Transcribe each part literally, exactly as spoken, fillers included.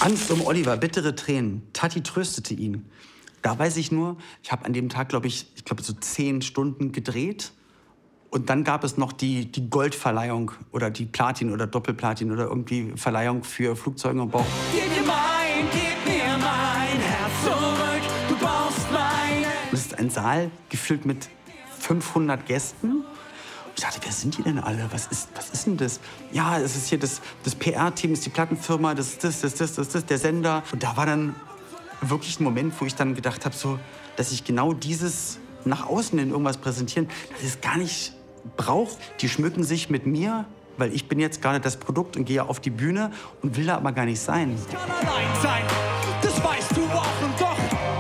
Angst um Oliver, bittere Tränen. Tati tröstete ihn. Da weiß ich nur, ich habe an dem Tag, glaube ich, ich glaube so zehn Stunden gedreht. Und dann gab es noch die, die Goldverleihung oder die Platin- oder Doppelplatin- oder irgendwie Verleihung für Flugzeuge und Bauch. Gib mir mein, gib mir mein Herz zurück, du brauchst meine. Das ist ein Saal gefüllt mit fünfhundert Gästen. Ich dachte, wer sind die denn alle? Was ist, was ist denn das? Ja, es ist hier das, das P R-Team, ist die Plattenfirma, das ist das, das, das, das, das, der Sender. Und da war dann wirklich ein Moment, wo ich dann gedacht habe, so, dass ich genau dieses nach außen in irgendwas präsentieren, dass ich es gar nicht brauche. Die schmücken sich mit mir, weil ich bin jetzt gerade das Produkt und gehe auf die Bühne und will da aber gar nicht sein. Ich kann allein sein, das weißt du auch und doch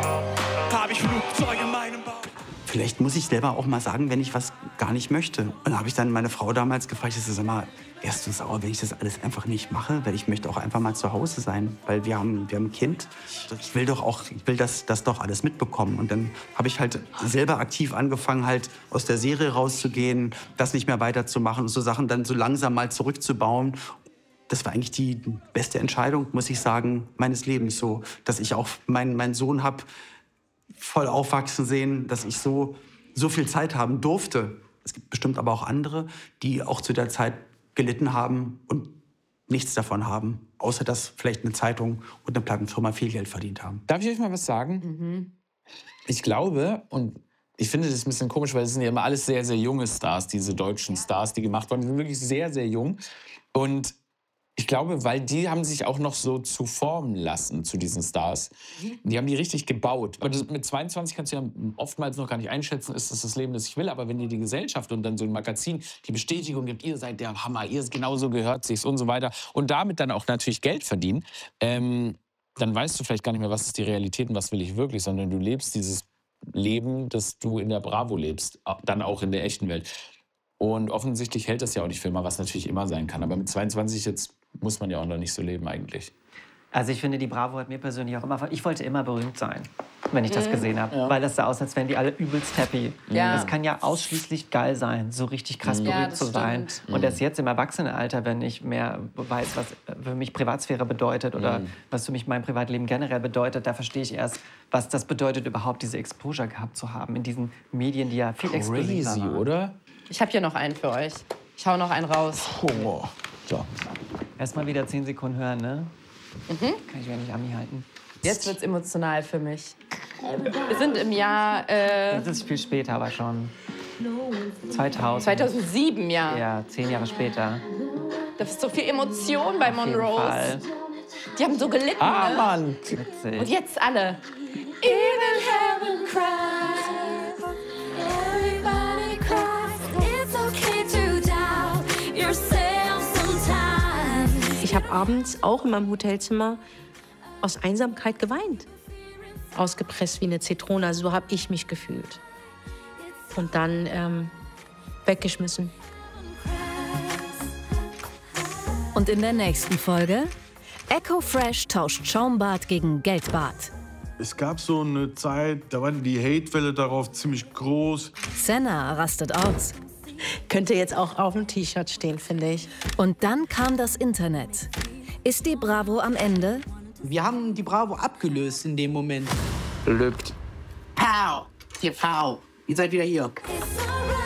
habe ich Flugzeuge in meinem Bauch. Vielleicht muss ich selber auch mal sagen, wenn ich was gar nicht möchte. Und da habe ich dann meine Frau damals gefragt, ich so, sag mal, wärst du sauer, wenn ich das alles einfach nicht mache? Weil ich möchte auch einfach mal zu Hause sein, weil wir haben, wir haben ein Kind. Ich will doch auch, ich will das, das doch alles mitbekommen. Und dann habe ich halt selber aktiv angefangen, halt aus der Serie rauszugehen, das nicht mehr weiterzumachen und so Sachen dann so langsam mal zurückzubauen. Das war eigentlich die beste Entscheidung, muss ich sagen, meines Lebens. So, dass ich auch meinen, meinen Sohn habe voll aufwachsen sehen, dass ich so, so viel Zeit haben durfte. Es gibt bestimmt aber auch andere, die auch zu der Zeit gelitten haben und nichts davon haben, außer dass vielleicht eine Zeitung und eine Plattenfirma viel Geld verdient haben. Darf ich euch mal was sagen? Mhm. Ich glaube, und ich finde das ein bisschen komisch, weil es sind ja immer alles sehr, sehr junge Stars, diese deutschen Stars, die gemacht wurden. Die sind wirklich sehr, sehr jung. Und ich glaube, weil die haben sich auch noch so zu formen lassen zu diesen Stars. Die haben die richtig gebaut. Aber das, mit zweiundzwanzig kannst du ja oftmals noch gar nicht einschätzen, ist das das Leben, das ich will. Aber wenn dir die Gesellschaft und dann so ein Magazin die Bestätigung gibt, ihr seid der Hammer, ihr genauso gehört sich's und so weiter und damit dann auch natürlich Geld verdienen, ähm, dann weißt du vielleicht gar nicht mehr, was ist die Realität und was will ich wirklich, sondern du lebst dieses Leben, das du in der Bravo lebst, dann auch in der echten Welt. Und offensichtlich hält das ja auch nicht für immer, was natürlich immer sein kann. Aber mit zweiundzwanzig jetzt muss man ja auch noch nicht so leben eigentlich. Also ich finde, die Bravo hat mir persönlich auch immer... Ich wollte immer berühmt sein, wenn ich das Mhm. gesehen habe. Ja. Weil das sah aus, als wären die alle übelst happy. Ja. Das kann ja ausschließlich geil sein, so richtig krass Mhm. berühmt Ja, das zu sein. stimmt. Und erst jetzt im Erwachsenenalter, wenn ich mehr weiß, was für mich Privatsphäre bedeutet oder Mhm. was für mich mein Privatleben generell bedeutet, da verstehe ich erst, was das bedeutet, überhaupt diese Exposure gehabt zu haben in diesen Medien, die ja viel exklusiver Crazy, waren. oder? Ich habe hier noch einen für euch. Ich hau noch einen raus. Oh. So. Erstmal wieder zehn Sekunden hören, ne? Mhm. Kann ich ja nicht Ami halten. Jetzt wird's emotional für mich. Wir sind im Jahr äh, Das ist viel später, aber schon. zweitausend. zweitausendsieben, ja. Ja, zehn Jahre später. Da ist so viel Emotion bei Auf jeden Monrose. Fall. Die haben so gelitten. Ah, ne? Mann! Witzig. Und jetzt alle. Even heaven cries. Everybody cries. It's okay to doubt yourself sometimes. Ich habe abends auch in meinem Hotelzimmer aus Einsamkeit geweint. Ausgepresst wie eine Zitrone, also so habe ich mich gefühlt. Und dann ähm, weggeschmissen. Und in der nächsten Folge: Echo Fresh tauscht Schaumbad gegen Geldbad. Es gab so eine Zeit, da war die Hatewelle darauf ziemlich groß. Senna rastet aus. Könnte jetzt auch auf dem T-Shirt stehen, finde ich. Und dann kam das Internet. Ist die Bravo am Ende? Wir haben die Bravo abgelöst in dem Moment. Lügt. Pow! T V! Ihr seid wieder hier.